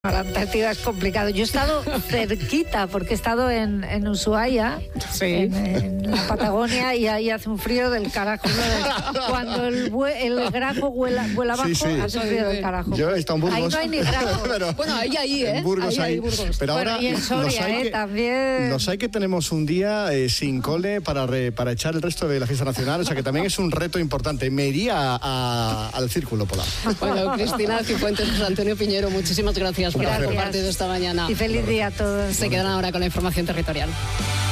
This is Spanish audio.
La Antártida es complicado. Yo he estado cerquita porque he estado en Ushuaia, sí, en la Patagonia, y ahí hace un frío del carajo. Cuando el grafo vuela abajo, sí, sí. hace un frío del carajo. Yo he estado en Burgos. Ahí no hay ni grafo. Pero, bueno, ahí, ¿eh? En Burgos ahí hay. Burgos. Pero Bueno, ahora y en Soria, también. Los hay que tenemos un día sin cole para echar el resto de la fiesta nacional, o sea que también es un reto importante. Me iría al Círculo Polar. Bueno, Cristina Cifuentes, José Antonio Piñero, muchísimas gracias por hacer parte de esta mañana. Y feliz día a todos. Se quedan ahora con la información territorial.